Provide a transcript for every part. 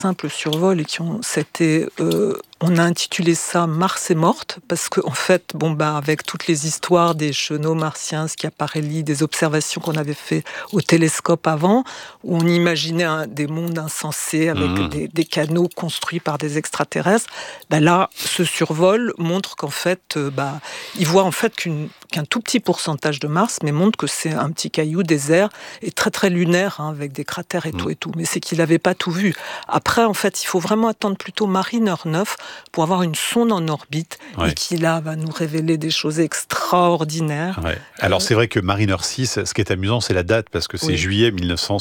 simple survol et on a intitulé ça Mars est morte parce que en fait, avec toutes les histoires des chenaux martiens, Schiaparelli, des observations qu'on avait fait au télescope avant, où on imaginait des mondes insensés avec des canaux construits par des extraterrestres. Là, ce survol montre qu'en fait, il voit en fait qu'un tout petit pourcentage de Mars, mais montre que c'est un petit caillou désert et très très lunaire, avec des cratères et tout. Mais c'est qu'il n'avait pas tout vu. Après, en fait, il faut vraiment attendre plutôt Mariner 9 pour avoir une sonde en orbite et qui là va nous révéler des choses extraordinaires. Ouais. Alors c'est vrai que Mariner 6, ce qui est amusant, c'est la date parce que c'est juillet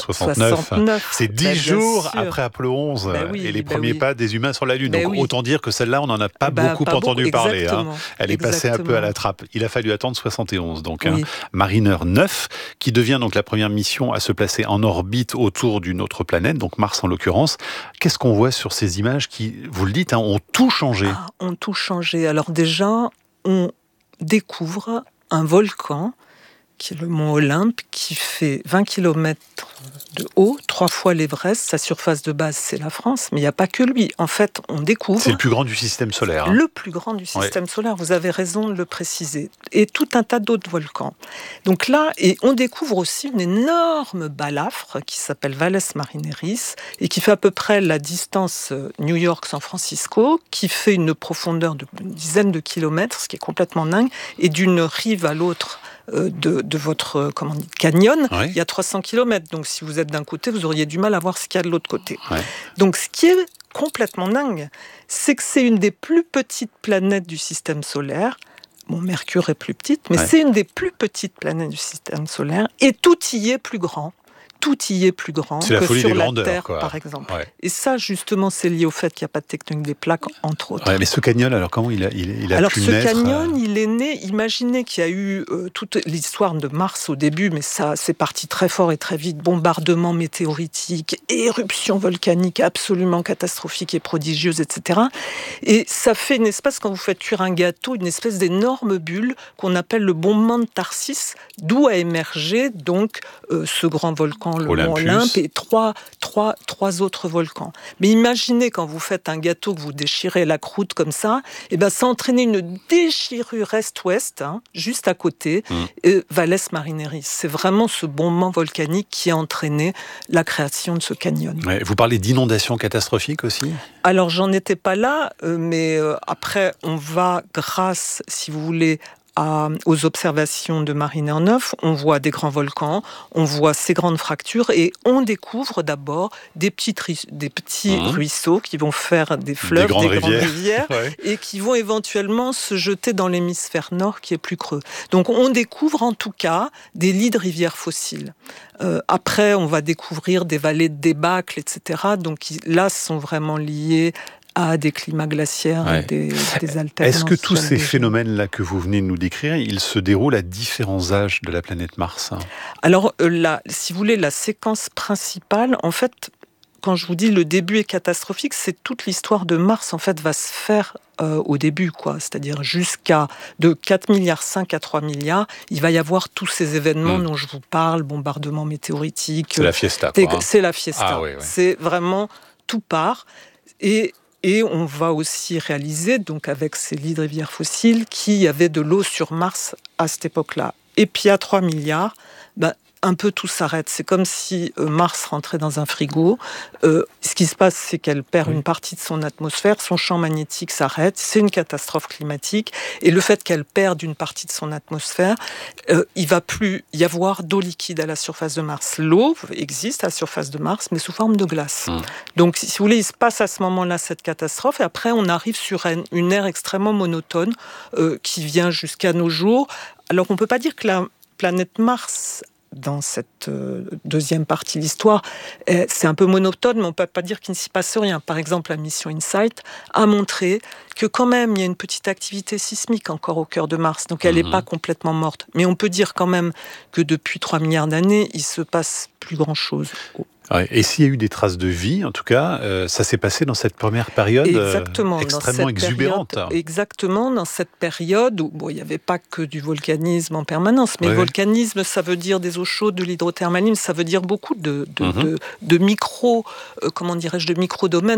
1969. C'est 10 jours après Apollo 11 et les premiers pas des humains sur la Lune. Donc autant dire que celle-là, on n'en a pas beaucoup entendu parler. Elle est passée un peu à la trappe. Il a fallu attendre 71. Donc Mariner 9, qui devient donc la première mission à se placer en orbite autour d'une autre planète, donc Mars en l'occurrence. Qu'est-ce qu'on voit sur ces images qui, vous le dites, ont tout changé? Ont tout changé. Alors déjà, on découvre un volcan qui est le mont Olympe, qui fait 20 km de haut, 3 fois l'Everest. Sa surface de base, c'est la France, mais il n'y a pas que lui. En fait, on découvre... C'est le plus grand du système solaire. Le plus grand du système solaire, vous avez raison de le préciser. Et tout un tas d'autres volcans. Donc là, et on découvre aussi une énorme balafre qui s'appelle Valles Marineris et qui fait à peu près la distance New York-San Francisco, qui fait une profondeur d'une dizaine de kilomètres, ce qui est complètement dingue, et d'une rive à l'autre de votre canyon, il y a 300 km. Donc si vous êtes d'un côté, vous auriez du mal à voir ce qu'il y a de l'autre côté. Donc ce qui est complètement dingue, c'est que c'est une des plus petites planètes du système solaire. Mercure est plus petite, mais c'est une des plus petites planètes du système solaire et tout y est plus grand. Tout y est plus grand que sur la Terre, par exemple. Et ça, justement, c'est lié au fait qu'il n'y a pas de tectonique des plaques, entre autres. Mais ce canyon, alors comment il a alors, pu naître? Alors, ce canyon, il est né... Imaginez qu'il y a eu toute l'histoire de Mars au début, mais ça, c'est parti très fort et très vite. Bombardements météoritiques, éruptions volcaniques absolument catastrophiques et prodigieuses, etc. Et ça fait une espèce, quand vous faites cuire un gâteau, une espèce d'énorme bulle qu'on appelle le bombement de Tarsis, d'où a émergé donc ce grand volcan, le mont Olympe, et trois autres volcans. Mais imaginez quand vous faites un gâteau, que vous déchirez la croûte comme ça, ça entraînait une déchirure est-ouest, juste à côté, Valles Marineris. C'est vraiment ce bombement volcanique qui a entraîné la création de ce canyon. Vous parlez d'inondations catastrophiques aussi ? Alors, j'en étais pas là, mais après, on va, grâce, si vous voulez, aux observations de Mariner 9, on voit des grands volcans, on voit ces grandes fractures et on découvre d'abord des petits ruisseaux qui vont faire des fleuves, des grandes rivières et qui vont éventuellement se jeter dans l'hémisphère nord qui est plus creux. Donc on découvre en tout cas des lits de rivières fossiles. Après, on va découvrir des vallées de débâcle, etc. Donc là, sont vraiment liés à des climats glaciaires et des alternances. Est-ce que tous ces phénomènes-là que vous venez de nous décrire, ils se déroulent à différents âges de la planète Mars ? Alors, si vous voulez, la séquence principale, en fait, quand je vous dis le début est catastrophique, c'est toute l'histoire de Mars, en fait, va se faire au début, c'est-à-dire jusqu'à de 4,5 milliards à 3 milliards, il va y avoir tous ces événements dont je vous parle, bombardements météoritiques. C'est la fiesta, C'est la fiesta. C'est vraiment tout part. Et on va aussi réaliser, donc avec ces lits de rivières fossiles, qu'il y avait de l'eau sur Mars à cette époque-là. Et puis à 3 milliards, un peu tout s'arrête. C'est comme si Mars rentrait dans un frigo. Ce qui se passe, c'est qu'elle perd une partie de son atmosphère, son champ magnétique s'arrête, c'est une catastrophe climatique. Et le fait qu'elle perde une partie de son atmosphère, il ne va plus y avoir d'eau liquide à la surface de Mars. L'eau existe à la surface de Mars, mais sous forme de glace. Donc, si vous voulez, il se passe à ce moment-là cette catastrophe. Et après, on arrive sur une ère extrêmement monotone qui vient jusqu'à nos jours. Alors, on ne peut pas dire que la planète Mars, dans cette deuxième partie de l'histoire, c'est un peu monotone, mais on ne peut pas dire qu'il ne s'y passe rien. Par exemple, la mission InSight a montré que quand même, il y a une petite activité sismique encore au cœur de Mars, donc elle n'est pas complètement morte. Mais on peut dire quand même que depuis 3 milliards d'années, il ne se passe plus grand-chose. Et s'il y a eu des traces de vie, en tout cas, ça s'est passé dans cette première période extrêmement exubérante. Exactement, dans cette période où il n'y avait pas que du volcanisme en permanence, mais le volcanisme, ça veut dire des eaux chaudes, de l'hydrothermalisme, ça veut dire beaucoup de micro-domaines